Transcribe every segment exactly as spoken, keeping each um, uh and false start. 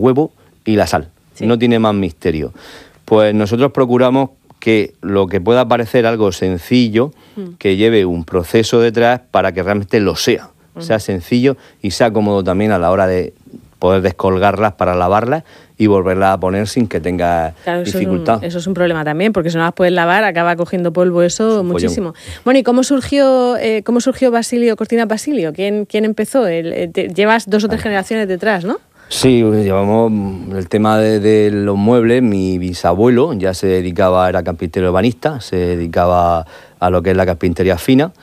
huevo y la sal. Sí. No tiene más misterio. Pues nosotros procuramos que lo que pueda parecer algo sencillo, mm. que lleve un proceso detrás para que realmente lo sea. Mm. Sea sencillo y sea cómodo también a la hora de poder descolgarlas para lavarlas y volverlas a poner sin que tenga claro, dificultad. Eso es, un, eso es un problema también, porque si no las puedes lavar, acaba cogiendo polvo eso es muchísimo. Follón. Bueno, ¿y cómo surgió eh, cómo surgió Basilio, Cortinas Basilio? ¿Quién, quién empezó? El, eh, te, llevas dos o tres generaciones detrás, ¿no? Sí, llevamos el tema de, de los muebles. Mi bisabuelo ya se dedicaba, era carpintero ebanista, se dedicaba a lo que es la carpintería fina.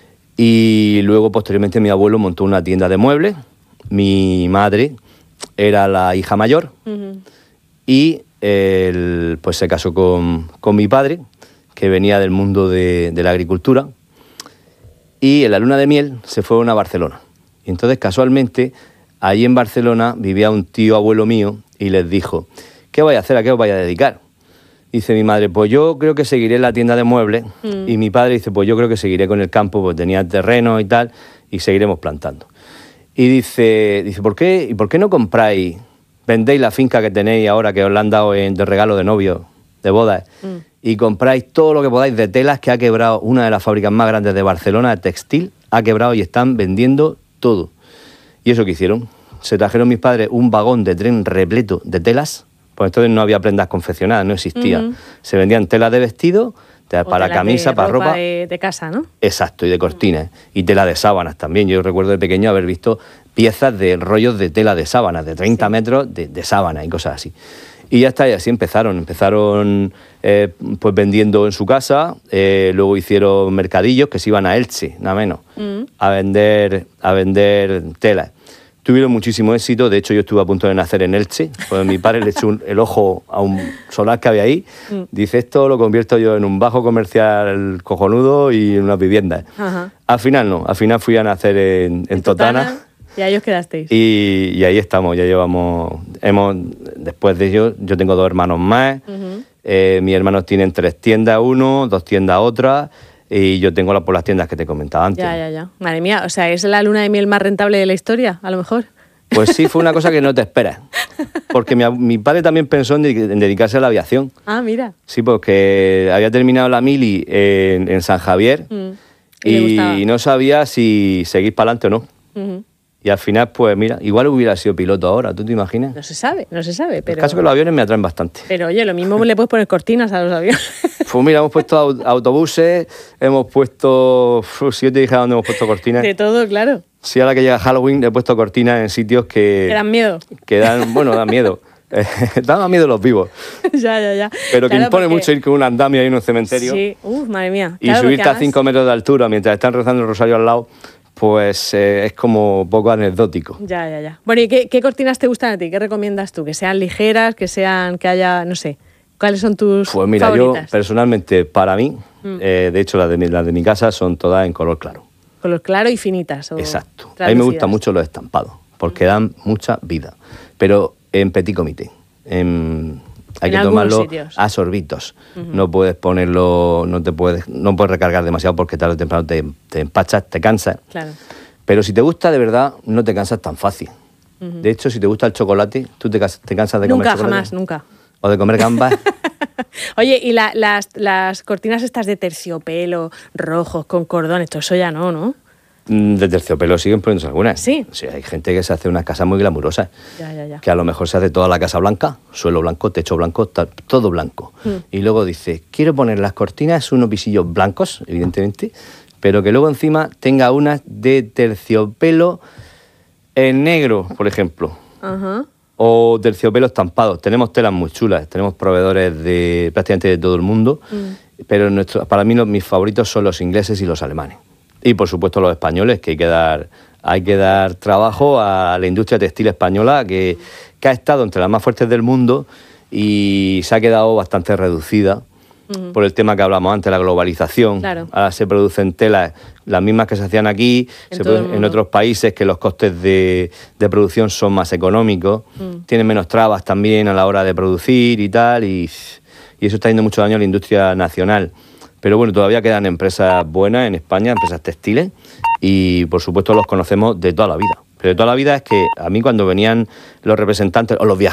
Y luego, posteriormente, mi abuelo montó una tienda de muebles. Mi madre era la hija mayor, uh-huh. y él, pues se casó con, con mi padre, que venía del mundo de, de la agricultura, y en la luna de miel se fueron a Barcelona. Y entonces, casualmente, allí en Barcelona vivía un tío abuelo mío y les dijo, ¿qué vais a hacer? ¿A qué os vais a dedicar? Dice mi madre, pues yo creo que seguiré en la tienda de muebles, uh-huh. y mi padre dice, pues yo creo que seguiré con el campo, pues tenía terreno y tal, y seguiremos plantando. Y dice, dice ¿por qué, ¿y por qué no compráis, vendéis la finca que tenéis ahora que os la han dado en, de regalo de novio, de bodas, mm. y compráis todo lo que podáis de telas, que ha quebrado una de las fábricas más grandes de Barcelona, de textil, ha quebrado y están vendiendo todo? ¿Y eso qué hicieron? Se trajeron mis padres un vagón de tren repleto de telas, pues entonces no había prendas confeccionadas, no existía. Uh-huh. Se vendían telas de vestido, telas para camisa, para ropa. De, de casa, ¿no? Exacto, y de cortinas. Uh-huh. Y tela de sábanas también. Yo recuerdo de pequeño haber visto piezas de rollos de tela de sábanas, de treinta sí. metros de, de sábana y cosas así. Y ya está, y así empezaron. Empezaron eh, pues vendiendo en su casa, eh, luego hicieron mercadillos que se iban a Elche, nada menos, uh-huh. a vender, a vender telas. Tuvieron muchísimo éxito. De hecho, yo estuve a punto de nacer en Elche, pues mi padre le echó un, el ojo a un solar que había ahí. Mm. Dice, esto lo convierto yo en un bajo comercial cojonudo y en unas viviendas. Ajá. Al final no, al final fui a nacer en, en, en Totana. Totana. Y ahí os quedasteis. Y, y ahí estamos, ya llevamos, hemos, después de ello, yo tengo dos hermanos más. Uh-huh. eh, mis hermanos tienen tres tiendas uno, dos tiendas otra. Y yo tengo por las tiendas que te comentaba antes. Ya, ya, ya. Madre mía, o sea, ¿es la luna de miel más rentable de la historia, a lo mejor? Pues sí, fue una cosa que no te esperas. Porque mi, mi padre también pensó en, en dedicarse a la aviación. Ah, mira. Sí, porque había terminado la mili en, en San Javier, mm. y, y no sabía si seguir para adelante o no. Uh-huh. Y al final, pues mira, igual hubiera sido piloto ahora, ¿tú te imaginas? No se sabe, no se sabe, pero... El caso es que los aviones me atraen bastante. Pero oye, lo mismo le puedes poner cortinas a los aviones. Pues mira, hemos puesto autobuses, hemos puesto... Si yo te dijera dónde hemos puesto cortinas... De todo, claro. Sí, ahora que llega Halloween he puesto cortinas en sitios que... Que dan miedo. Que dan, bueno, dan miedo. Dan más miedo los vivos. Ya, ya, ya. Pero que claro, impone porque... mucho ir con un andamio ahí en un cementerio. Sí, uff, madre mía. Y claro, subirte además... a cinco metros de altura mientras están rezando el rosario al lado... Pues eh, es como poco anecdótico. Ya, ya, ya. Bueno, ¿y qué, qué cortinas te gustan a ti? ¿Qué recomiendas tú? ¿Que sean ligeras? ¿Que sean, que haya, no sé? ¿Cuáles son tus Pues mira, favoritas? Yo personalmente, para mí, mm. eh, de hecho las de, mi, las de mi casa son todas en color claro. Color claro y finitas. O exacto. A mí me gustan mucho los estampados, porque mm. dan mucha vida. Pero en petit comité. En... Hay en que tomarlo sitios. A sorbitos. Uh-huh. No puedes ponerlo, no te puedes, no puedes recargar demasiado porque tarde o temprano te, te empachas, te cansas. Claro. Pero si te gusta de verdad, no te cansas tan fácil. Uh-huh. De hecho, si te gusta el chocolate, tú te, te cansas de nunca, comer chocolate. Nunca, jamás, nunca. O de comer gambas. Oye, y la, las, las cortinas estas de terciopelo, rojos, con cordones, todo eso ya no, ¿no? De terciopelo siguen poniéndose algunas. Sí. O sea, hay gente que se hace unas casas muy glamurosas. Ya, ya, ya. Que a lo mejor se hace toda la casa blanca, suelo blanco, techo blanco, todo blanco. Mm. Y luego dice, quiero poner las cortinas, unos visillos blancos, evidentemente, pero que luego encima tenga unas de terciopelo en negro, por ejemplo. Uh-huh. O terciopelo estampado. Tenemos telas muy chulas, tenemos proveedores de prácticamente de todo el mundo, mm. pero nuestro, para mí los, mis favoritos son los ingleses y los alemanes. Y, por supuesto, los españoles, que hay que dar, hay que dar trabajo a la industria textil española, que, que ha estado entre las más fuertes del mundo y se ha quedado bastante reducida uh-huh. por el tema que hablamos antes, la globalización. Claro. Ahora se producen telas, las mismas que se hacían aquí, en, se producen, en otros países, que los costes de, de producción son más económicos, uh-huh. tienen menos trabas también a la hora de producir y tal, y, y eso está haciendo mucho daño a la industria nacional. Pero bueno, todavía quedan empresas buenas en España, empresas textiles, y por supuesto los conocemos de toda la vida. Pero de toda la vida es que a mí cuando venían los representantes o los viajeros,